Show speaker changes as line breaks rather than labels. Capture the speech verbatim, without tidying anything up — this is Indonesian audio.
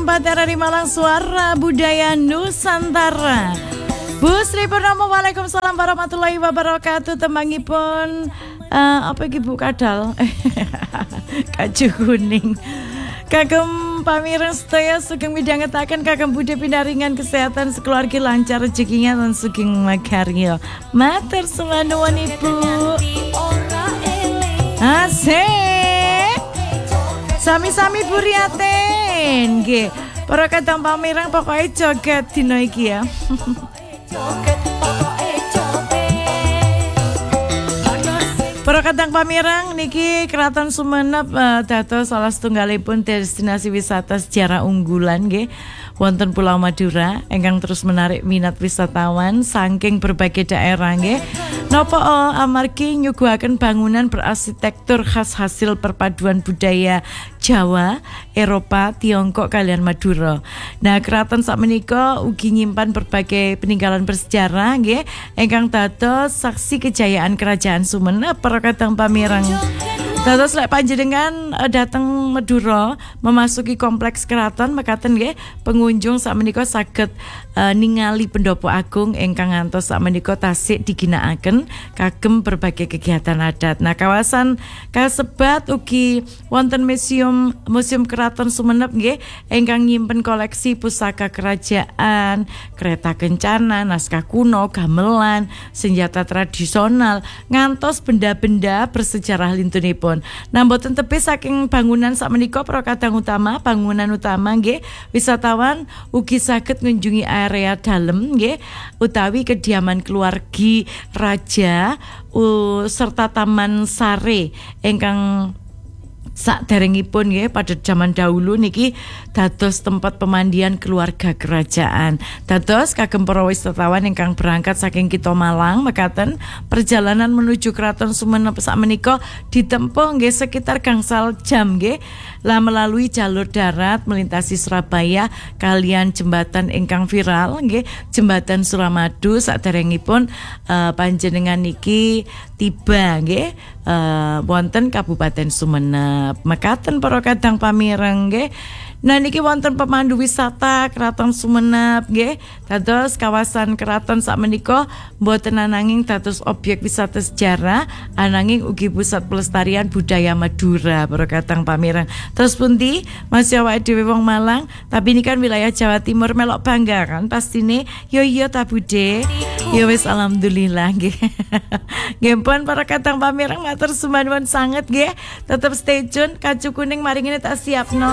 empat R R I Malang, Suara Budaya Nusantara. Bu Sri Purnomo, waalaikumsalam warahmatullahi wabarakatuh. Tembangipun uh, apa iki Bu Kadal? Kaju kuning. Kagem pamireng sedaya sugeng midhangetaken kagem budhe pinaringan kesehatan sekeluarga lancar rezekinya lan sugeng makarya. Matur suwun Ibu. Asik. Sami-sami buriaten nggih. Para kadang pamireng pokoke joget dina iki ya. Para kadang pamireng niki Keraton Sumenep uh, dados salah setunggalipun destinasi wisata sejarah unggulan nggih wonten Pulau Madura ingkang terus menarik minat wisatawan saking berbagai daerah nggih. Napa uh, amargi nyuguhaken bangunan berarsitektur khas hasil perpaduan budaya Jawa, Eropa, Tiongkok kalian Madura. Nah, keraton sakmenika ugi nyimpan berbagai peninggalan bersejarah nggih ingkang dados saksi kejayaan kerajaan Sumenep para kadang pamireng. Dados lek panjenengan uh, dateng Madura memasuki kompleks keraton mekaten nggih pengunjung sakmenika saged uh, ningali pendopo agung ingkang ngantos sakmenika tasik diginakaken kagem berbagai kegiatan adat. Nah, kawasan kasebat ugi wonten museum Museum Keraton Sumenep nggih ingkang nyimpen koleksi pusaka kerajaan, kereta kencana, naskah kuno, gamelan, senjata tradisional, ngantos benda-benda bersejarah lintunipun. Nah, mboten tebih saking bangunan sakmenika para kadang utama, bangunan utama nggih wisatawan ugi saged ngunjungi area dalem nggih utawi kediaman keluargi raja uh, serta taman sare ingkang saderengipun nggih pada zaman dahulu niki dados tempat pemandian keluarga kerajaan. Dados kagem para wisatawan ingkang berangkat saking Kitha Malang mekaten perjalanan menuju Keraton Sumenep sakmenika ditempuh nggih sekitar gangsal jam nggih lah melalui jalur darat melintasi Surabaya kalian jembatan ingkang viral nggih Jembatan Suramadu saderengipun uh, panjenengan niki tiba nggih uh, wonten Kabupaten Sumenep. Mekaten para kadang pamireng nggih. Nah niki wonten pemandu wisata Keraton Sumenep nggih. Dados kawasan keraton sakmenika mboten ananging dados objek wisata sejarah, ananging ugi pusat pelestarian budaya Madura para kadang pamireng. Terus pundi masih awake dhewe wong Malang, tapi ini kan wilayah Jawa Timur melok bangga kan pastine. Yo yo ta Bude. Ya wis alhamdulillah nggih. Nggih pun para kadang pamireng matur suwun sanget nggih. Tetep stay tune, kacu kuning mari ngene tak siapno.